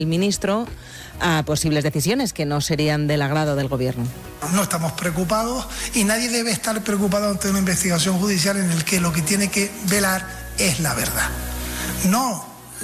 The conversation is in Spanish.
el ministro a posibles decisiones que no serían del agrado del Gobierno. No estamos preocupados y nadie debe estar preocupado ante una investigación judicial en el que lo que tiene que velar es la verdad. No